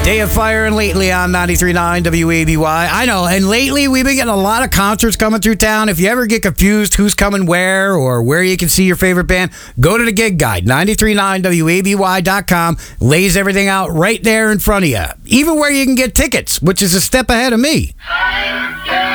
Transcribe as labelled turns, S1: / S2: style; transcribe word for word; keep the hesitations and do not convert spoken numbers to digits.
S1: Day of Fire and Lately on ninety-three point nine W A B Y. I know, and lately we've been getting a lot of concerts coming through town. If you ever get confused who's coming where or where you can see your favorite band, go to the gig guide. ninety-three point nine W A B Y dot com lays everything out right there in front of you. Even where you can get tickets, which is a step ahead of me.